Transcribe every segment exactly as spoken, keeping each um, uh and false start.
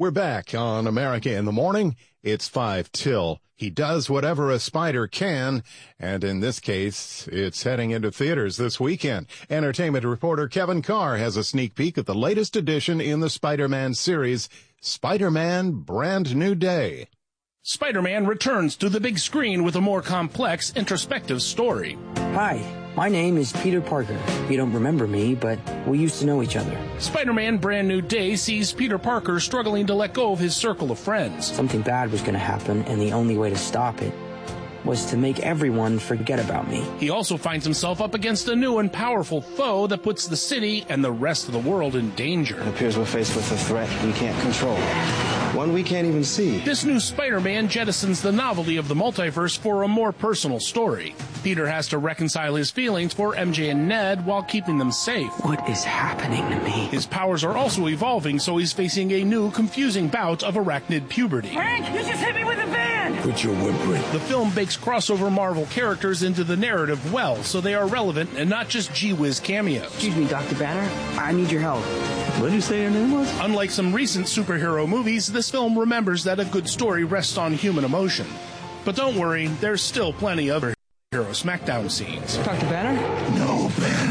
We're back on America in the Morning. It's five till. He does whatever a spider can, and in this case, it's heading into theaters this weekend. Entertainment reporter Kevin Carr has a sneak peek at the latest edition in the Spider-Man series, Spider-Man Brand New Day. Spider-Man returns to the big screen with a more complex, introspective story. Hi, my name is Peter Parker. You don't remember me, but we used to know each other. Spider-Man Brand New Day sees Peter Parker struggling to let go of his circle of friends. Something bad was going to happen, and the only way to stop it was to make everyone forget about me. He also finds himself up against a new and powerful foe that puts the city and the rest of the world in danger. It appears we're faced with a threat we can't control. One we can't even see. This new Spider-Man jettisons the novelty of the multiverse for a more personal story. Peter has to reconcile his feelings for M J and Ned while keeping them safe. What is happening to me? His powers are also evolving, so he's facing a new, confusing bout of arachnid puberty. Hank, you just hit me with a van! Put your whip in. The film bakes crossover Marvel characters into the narrative well, so they are relevant and not just gee-whiz cameos. Excuse me, Doctor Banner. I need your help. What did you say your name was? Unlike some recent superhero movies, this film remembers that a good story rests on human emotion. But don't worry, there's still plenty of hero smackdown scenes. Doctor Banner? No,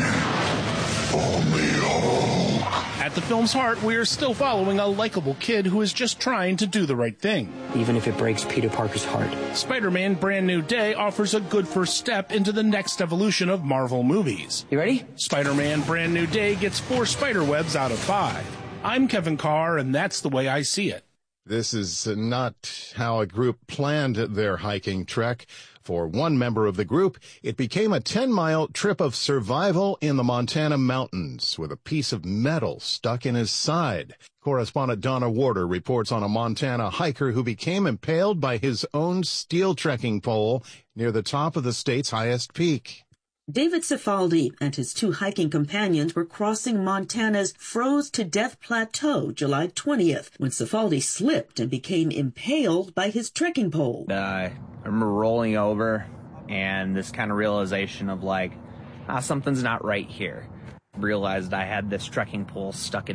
Banner. Only Hulk. At the film's heart, we are still following a likable kid who is just trying to do the right thing. Even if it breaks Peter Parker's heart. Spider-Man Brand New Day offers a good first step into the next evolution of Marvel movies. You ready? Spider-Man Brand New Day gets four spiderwebs out of five. I'm Kevin Carr, and that's the way I see it. This is not how a group planned their hiking trek. For one member of the group, it became a ten-mile trip of survival in the Montana mountains with a piece of metal stuck in his side. Correspondent Donna Warder reports on a Montana hiker who became impaled by his own steel trekking pole near the top of the state's highest peak. David Cifaldi and his two hiking companions were crossing Montana's froze-to-death plateau July twentieth when Cifaldi slipped and became impaled by his trekking pole. Uh, I remember rolling over and this kind of realization of like, ah, something's not right here. Realized I had this trekking pole stuck in